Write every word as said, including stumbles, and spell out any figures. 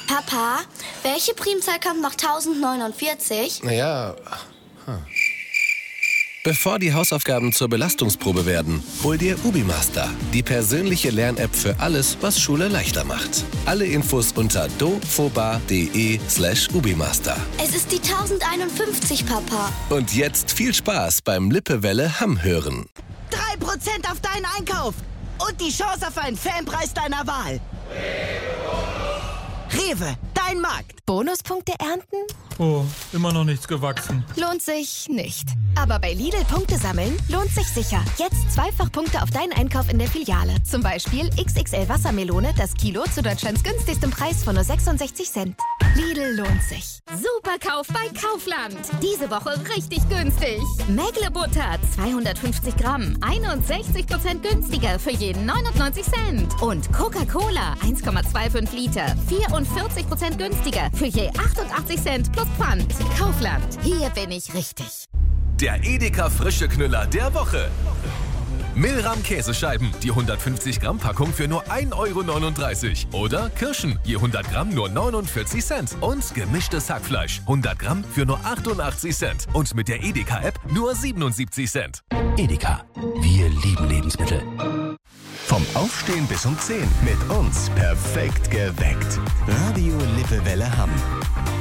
Papa, welche Primzahl kommt nach tausendneunundvierzig? Naja. Hm. Bevor die Hausaufgaben zur Belastungsprobe werden, hol dir UbiMaster, die persönliche Lern-App für alles, was Schule leichter macht. Alle Infos unter dofoba.de slash UbiMaster. Es ist die tausendeinundfünfzig, Papa. Und jetzt viel Spaß beim Lippewelle Hamm hören. Drei Prozent auf deinen Einkauf und die Chance auf einen Fanpreis deiner Wahl. Rewe, dein Markt. Bonuspunkte ernten? Oh, immer noch nichts gewachsen. Lohnt sich nicht. Aber bei Lidl Punkte sammeln lohnt sich sicher. Jetzt zweifach Punkte auf deinen Einkauf in der Filiale. Zum Beispiel X X L Wassermelone, das Kilo zu Deutschlands günstigstem Preis von nur sechsundsechzig Cent. Lidl lohnt sich. Superkauf bei Kaufland. Diese Woche richtig günstig. Mägle-Butter zweihundertfünfzig Gramm, einundsechzig Prozent günstiger für jeden neunundneunzig Cent. Und Coca-Cola eins Komma fünfundzwanzig Liter, vierundvierzig Prozent günstiger für je achtundachtzig Cent plus Pfand. Kaufland, hier bin ich richtig. Der Edeka frische Knüller der Woche. Milram Käsescheiben, die hundertfünfzig Gramm Packung für nur ein Euro neununddreißig. Oder Kirschen, je hundert Gramm nur neunundvierzig Cent. Und gemischtes Hackfleisch, hundert Gramm für nur achtundachtzig Cent. Und mit der Edeka-App nur siebenundsiebzig Cent. Edeka, wir lieben Lebensmittel. Vom Aufstehen bis um zehn mit uns perfekt geweckt. Radio Lippewelle Hamm.